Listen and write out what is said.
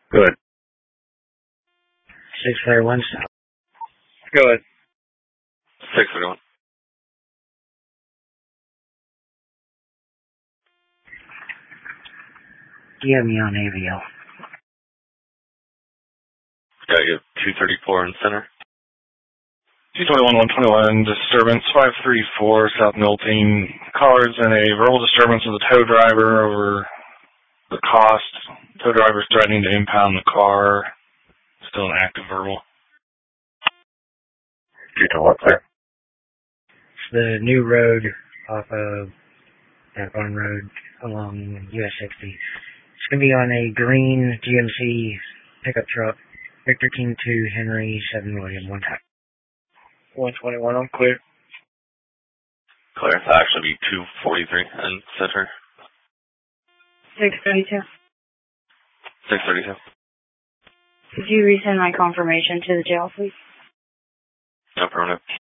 Good. 641 South. Go ahead. 631. Do you have me on AVL? Got you 234 in center. 221-121, disturbance 534 South Milton. Callers and a verbal disturbance of the tow driver over the cost. Tow driver is threatening to impound the car. Still an active verbal. You know what, sir? It's the new road off of that one road along US 60. It's going to be on a green GMC pickup truck. Victor King 2, Henry 7 William, 1 time. 121, I'm clear. Clear. That'll actually be 243 in center. 632. 632. Could you resend my confirmation to the jail, please? No, permanent.